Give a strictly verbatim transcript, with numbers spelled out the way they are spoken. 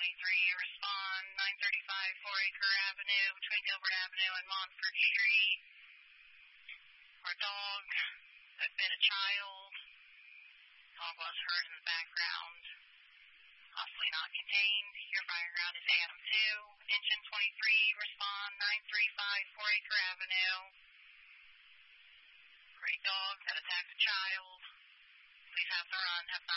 twenty-three, respond nine thirty-five Four Acre Avenue between Gilbert Avenue and Montford Street. For a dog that bit a child. Dog was heard in the background. Possibly not contained. Your fire ground is A M two. Engine twenty-three, respond nine thirty-five Four Acre Avenue. For a dog that attacked a child. Please have the run. Have